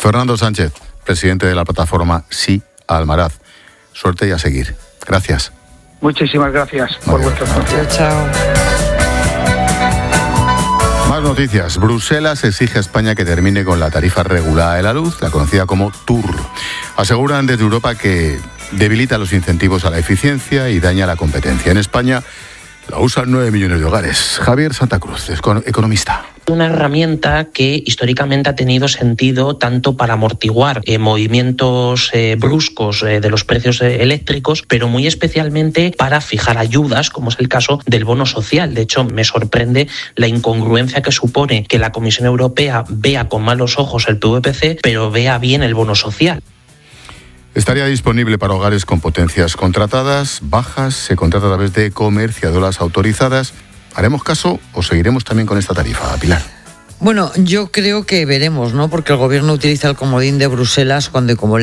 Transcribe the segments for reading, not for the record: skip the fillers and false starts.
Fernando Sánchez, presidente de la plataforma Sí a Almaraz. Suerte y a seguir. Gracias. Muchísimas gracias por vuestra atención. Chao. Más noticias. Bruselas exige a España que termine con la tarifa regulada de la luz, la conocida como TUR. Aseguran desde Europa que debilita los incentivos a la eficiencia y daña la competencia. En España la usan 9 millones de hogares. Javier Santa Cruz, economista. Una herramienta que históricamente ha tenido sentido tanto para amortiguar movimientos bruscos de los precios eléctricos, pero muy especialmente para fijar ayudas, como es el caso del bono social. De hecho, me sorprende la incongruencia que supone que la Comisión Europea vea con malos ojos el PVPC, pero vea bien el bono social. Estaría disponible para hogares con potencias contratadas, bajas, se contrata a través de comerciadoras autorizadas. ¿Haremos caso o seguiremos también con esta tarifa, Pilar? Bueno, yo creo que veremos, ¿no? Porque el gobierno utiliza el comodín de Bruselas cuando y como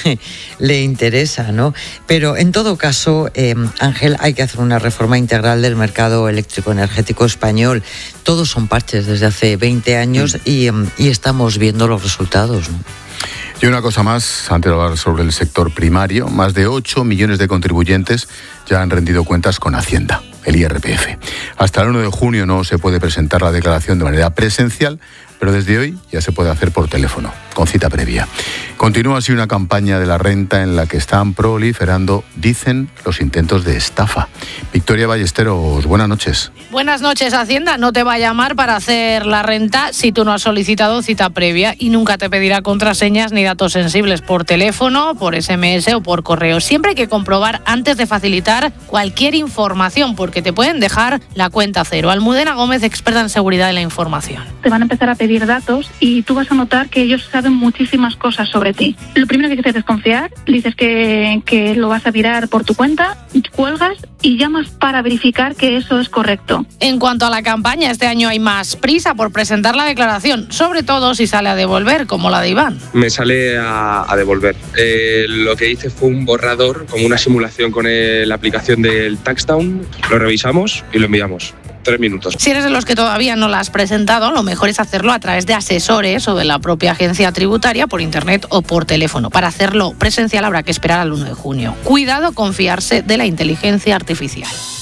le interesa, ¿no? Pero en todo caso, Ángel, hay que hacer una reforma integral del mercado eléctrico-energético español. Todos son parches desde hace 20 años y estamos viendo los resultados, ¿no? Y una cosa más, antes de hablar sobre el sector primario, más de 8 millones de contribuyentes ya han rendido cuentas con Hacienda, el IRPF. Hasta el 1 de junio no se puede presentar la declaración de manera presencial, pero desde hoy ya se puede hacer por teléfono, con cita previa. Continúa así una campaña de la renta en la que están proliferando, dicen, los intentos de estafa. Victoria Ballesteros, buenas noches. Buenas noches. Hacienda no te va a llamar para hacer la renta si tú no has solicitado cita previa y nunca te pedirá contraseñas ni datos sensibles por teléfono, por SMS o por correo. Siempre hay que comprobar antes de facilitar cualquier información porque te pueden dejar la cuenta cero. Almudena Gómez, experta en seguridad de la información. Te van a empezar a pedir datos y tú vas a notar que ellos saben muchísimas cosas sobre ti. Lo primero que hay que hacer es desconfiar, dices que lo vas a tirar por tu cuenta, cuelgas y llamas para verificar que eso es correcto. En cuanto a la campaña, este año hay más prisa por presentar la declaración, sobre todo si sale a devolver, como la de Iván. Me sale a devolver. Lo que hice fue un borrador, como una simulación con la aplicación del TaxDown, lo revisamos y lo enviamos. 3 minutos. Si eres de los que todavía no la has presentado, lo mejor es hacerlo a través de asesores o de la propia agencia tributaria por internet o por teléfono. Para hacerlo presencial habrá que esperar al 1 de junio. Cuidado con fiarse de la inteligencia artificial.